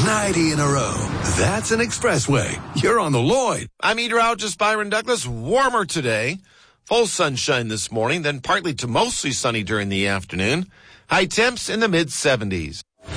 90 in a row. That's an expressway. You're on the Lloyd. I'm meteorologist Byron Douglas. Warmer today. Full sunshine this morning, then partly to mostly sunny during the afternoon. High temps in the mid-70s.